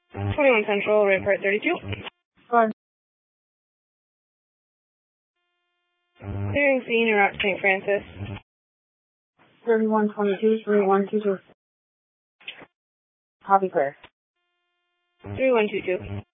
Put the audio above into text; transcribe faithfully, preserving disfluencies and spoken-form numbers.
twenty-one Central, Rampart thirty-two. Fine. Clearing scene, route to Saint Francis. thirty-one twenty-two, thirty-one twenty-two. Copy clear. three one two two.